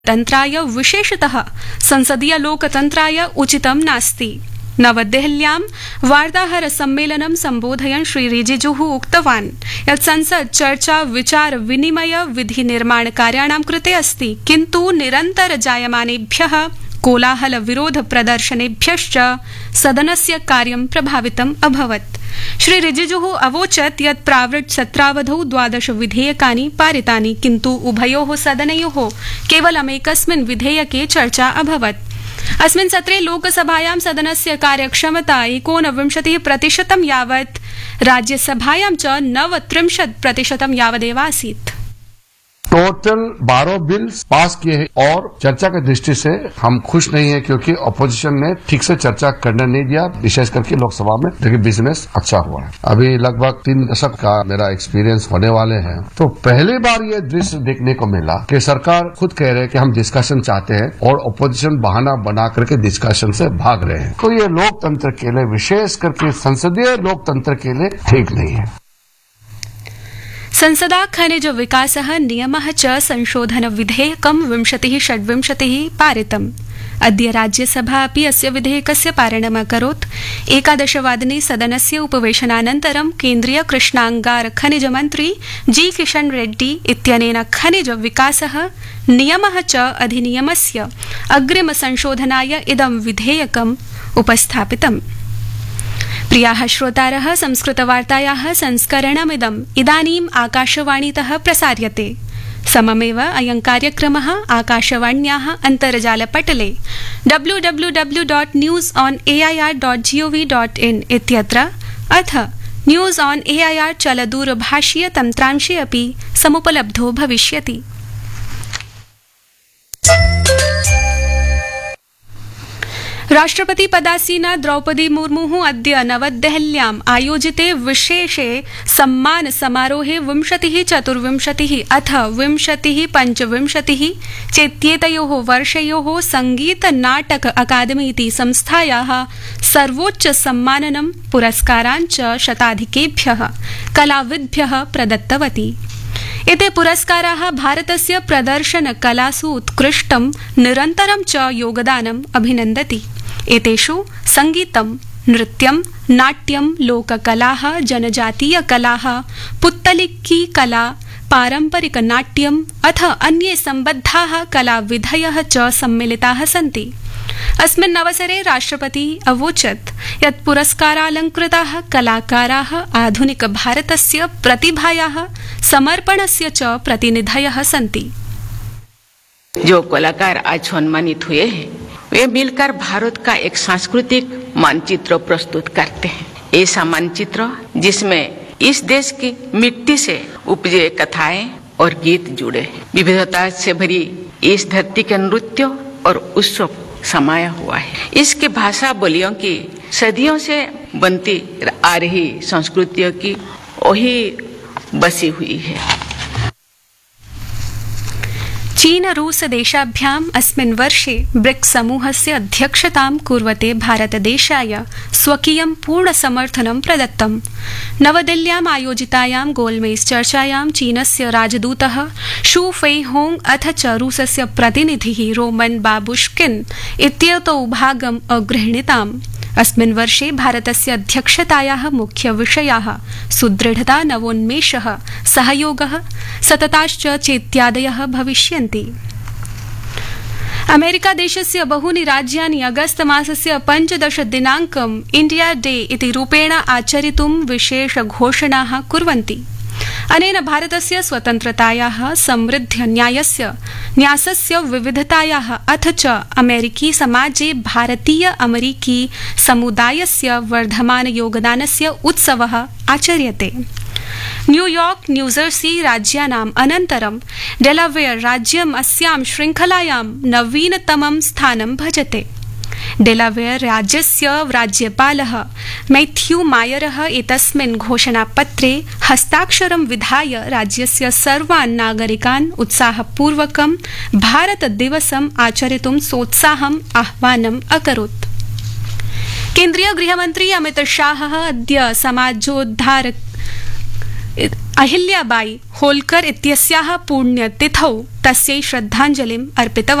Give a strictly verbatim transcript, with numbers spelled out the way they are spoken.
तन्त्राय विशेषतः संसदीय लोकतन्त्राय उचितं नास्ति। नवदेहल्यां वार्ताहर सम्मेलनं सम्बोधयन् श्री रिजिजुः उक्तवान् यत् संसत् चर्चा विचार विनिमय विधि निर्माण कार्याणां कृते अस्ति, किन्तु निरन्तर जायमानेभ्यः कोलाहल विरोध प्रदर्शनेभ्यश्च सदनस्य कार्यं प्रभावितम् अभवत्। श्री रिजिजुः अवोचत् यत् प्रावृट् सत्रावधौ द्वादश विधेयकानि पारितानि, किन्तु उभयोः सदनयोः केवलमेकस्मिन् विधेयके चर्चा अभवत्। अस्मिन् सत्रे लोकसभायां सदनस्य कार्यक्षमता एकोनविंशतिः प्रतिशतं यावत्, राज्यसभायां च नवत्रिंशत् प्रतिशतं यावदेव आसीत्। टोटल बारह बिल्स पास किए हैं और चर्चा की दृष्टि से हम खुश नहीं है, क्योंकि अपोजिशन ने ठीक से चर्चा करने नहीं दिया, विशेष करके लोकसभा में। लेकिन बिजनेस अच्छा हुआ है। अभी लगभग तीन दशक का मेरा एक्सपीरियंस होने वाले हैं, तो पहली बार ये दृश्य देखने को मिला कि सरकार खुद कह रहे हैं कि हम डिस्कशन चाहते हैं और अपोजिशन बहाना बना करके डिस्कशन से भाग रहे हैं। तो ये लोकतंत्र के लिए, विशेष करके संसदीय लोकतंत्र के लिए ठीक नहीं है। संसदा खनिज विकासः नियमः च संशोधन विधेयकं विंशतिः षड्विंशतिः पारितम्। अद्य राज्यसभा अपि अस्य विधेयकस्य पारणम् अकरोत्। एकादशवादने सदनस्य उपवेशनानन्तरं केन्द्रीय कृष्णांगार खनिज मन्त्री जी किशन रेड्डी इत्यनेन खनिज विकासः नियमः च अधिनियमस्य अग्रिम संशोधनाय इदं विधेयकम् उपस्थापितम्। प्रियाः श्रोतारः, संस्कृतवार्तायाः संस्करणमिदम् इदानीम् आकाशवाणीतः प्रसार्यते। सममेव अयं कार्यक्रमः आकाशवाण्याः अन्तर्जालपटले W W W dot news on A I R dot gov dot in इत्यत्र अथ news on A I R चलदूरभाषीय तन्त्रांशे अपि समुपलब्धो भविष्यति। राष्ट्रपति पदासीना द्रौपदी मुर्मु अद्य नवदेहल्याम् आयोजिते विशेषे सम्मान समारोहे विंशतिः चतुर्विंशतिः अथ विंशतिः पञ्चविंशतिः चेत्येतयोः वर्षयोः संगीत नाटक अकादमी इति संस्थायाः सर्वोच्च सम्माननं पुरस्कारान् च शताधिकेभ्यः कलाविद्भ्यः प्रदत्तवती। एते पुरस्काराः भारतस्य प्रदर्शन कलासु उत्कृष्टं निरन्तरं च योगदानम् अभिनन्दति। एतेषु संगीतं, नृत्यं, नाट्यं, लोककलाः, जनजातीय कलाः, पुत्तलिक्की कला, पारंपरिक नाट्यम् अथ अन्ये सम्बद्धाः कलाविधयः च सम्मिलिताः सन्ति। अस्मिन् अवसरे राष्ट्रपति अवोचत् यत् पुरस्कारालंकृताः कलाकाराः आधुनिक भारतस्य प्रतिभायाः समर्पणस्य च प्रतिनिधयः सन्ति। जो कलाकार आज सम्मानित हुए हैं, वे मिलकर भारत का एक सांस्कृतिक मानचित्र प्रस्तुत करते हैं। ऐसा मानचित्र जिसमें इस देश की मिट्टी से उपजे कथाएं और गीत जुड़े, विविधता से भरी इस धरती के नृत्य और उत्सव समाया हुआ है। इसकी भाषा बोलियों की सदियों से बनती आ रही संस्कृतियों की वही बसी हुई है। चीन रूस देशाभ्याम् अस्मिन् वर्षे ब्रिक्स समूहस्य अध्यक्षतां कुर्वते भारतदेशाय स्वकीयं पूर्ण समर्थनं प्रदत्तम्। नवदिल्ल्याम् आयोजितायां गोलमेज चर्चायां चीनस्य राजदूतः शू फेइहोंग अथ च रूसस्य प्रतिनिधिः रोमन बाबुश्किन इत्येतौ भागम् अगृह्णीताम्। अस्मिन् वर्षे भारतस्य अध्यक्षतायाः मुख्यविषयाः सुदृढता, नवोन्मेषः, सहयोगः, सतताश्च चेत्यादयः भविष्यन्ति। अमेरिका देशस्य बहूनि राज्यानि अगस्त मासस्य पञ्चदश दिनाङ्कम् इंडिया डे इति रूपेण आचरितुं विशेष घोषणाः कुर्वन्ति। अनेन भारतस्य स्वतन्त्रतायाः, समृद्ध न्यायस्य न्यासस्य विविधतायाः अथ च अमेरिकी समाजे भारतीय अमेरिकी समुदायस्य वर्धमान योगदानस्य उत्सवः आचर्यते। न्यूयॉर्क, न्यूजर्सी राज्यानाम् अनन्तरं डेलावेयर राज्यम् अस्यां श्रृङ्खलायां नवीनतमं स्थानं भजते। डेलावेयर राज्यस्य राज्यपालः मैथ्यू मायरः एतस्मिन् घोषणापत्रे हस्ताक्षरं विधाय राज्यस्य सर्वान् नागरिकान् उत्साहपूर्वकं भारत दिवसम् आचरितुं सोत्साहम् आह्वानम् अकरोत्। केन्द्रीय गृहमन्त्री अमित शाहः अद्य समाजोद्धार अहिल्याबाई होल्कर इत्यस्याः पुण्यतिथौ तस्यै श्रद्धाञ्जलिम् अर्पितवान्।